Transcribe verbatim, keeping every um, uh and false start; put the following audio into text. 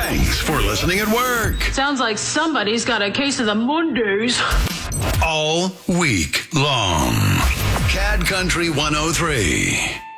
Thanks for listening at work. Sounds like somebody's got a case of the Mondays. All week long. Cad Country one oh three.